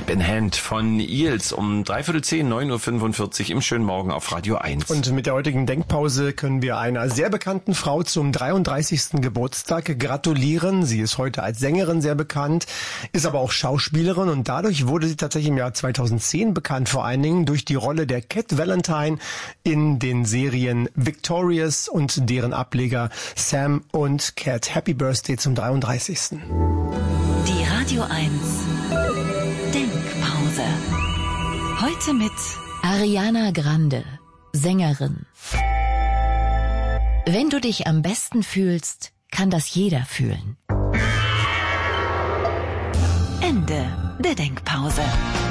Cap in Hand von Eels um 9:45 9:45 im schönen Morgen auf Radio 1. Und mit der heutigen Denkpause können wir einer sehr bekannten Frau zum 33. Geburtstag gratulieren. Sie ist heute als Sängerin sehr bekannt, ist aber auch Schauspielerin und dadurch wurde sie tatsächlich im Jahr 2010 bekannt, vor allen Dingen durch die Rolle der Cat Valentine in den Serien Victorious und deren Ableger Sam und Cat. Happy Birthday zum 33. Die Radio 1 Denkpause. Heute mit Ariana Grande, Sängerin. Wenn du dich am besten fühlst, kann das jeder fühlen. Ende der Denkpause.